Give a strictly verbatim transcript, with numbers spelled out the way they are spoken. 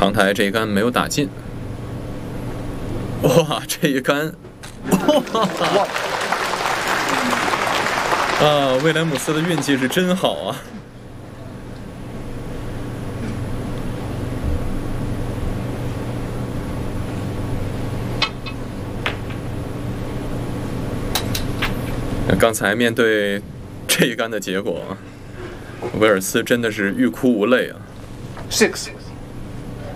长台这一杆没有打进。哇，这一杆，哇！啊，威廉姆斯的运气是真好啊！刚才面对这一杆的结果，威尔斯真的是欲哭无泪啊。 Six.